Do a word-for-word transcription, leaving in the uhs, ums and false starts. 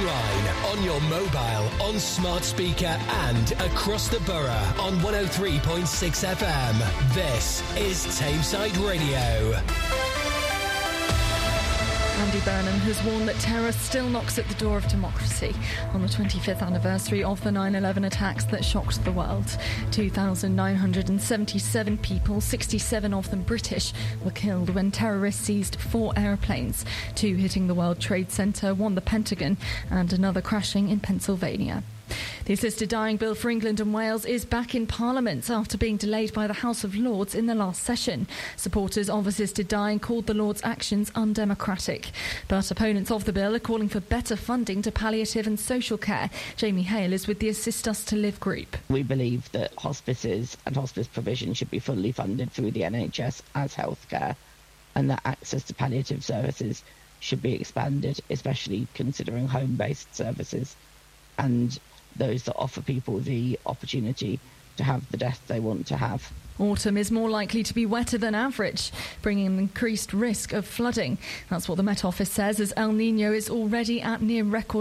online, on your mobile, on smart speaker and across the borough on one oh three point six F M. This is Tameside Radio. Andy Burnham has warned that terror still knocks at the door of democracy on the twenty-fifth anniversary of the nine eleven attacks that shocked the world. two thousand nine hundred seventy-seven people, sixty-seven of them British, were killed when terrorists seized four aeroplanes, two hitting the World Trade Center, one the Pentagon, and another crashing in Pennsylvania. The assisted dying bill for England and Wales is back in Parliament after being delayed by the House of Lords in the last session. Supporters of assisted dying called the Lords' actions undemocratic. But opponents of the bill are calling for better funding to palliative and social care. Jamie Hale is with the Assist Us to Live group. We believe that hospices and hospice provision should be fully funded through the N H S as healthcare, and that access to palliative services should be expanded, especially considering home-based services and those that offer people the opportunity to have the death they want to have. Autumn is more likely to be wetter than average, bringing an increased risk of flooding. That's what the Met Office says, as El Niño is already at near record